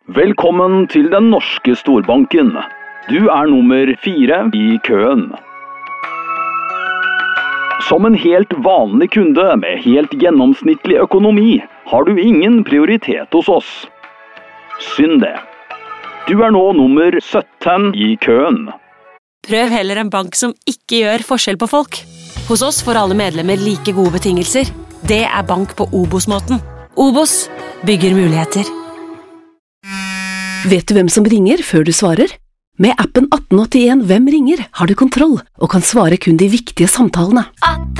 Velkommen til den norske storbanken. Du nummer 4 i køen. Som en helt vanlig kunde med helt gjennomsnittlig økonomi har du ingen prioritet hos oss. Synd det. Du nå nummer 17 i køen. Prøv heller en bank som ikke gjør forskjell på folk. Hos oss får alle medlemmer like gode betingelser. Det bank på Obos-måten. Obos bygger muligheter. Vet du hvem som ringer før du svarer? Med appen 1881 Hvem ringer har du kontroll og kan svare kun de viktige samtalene.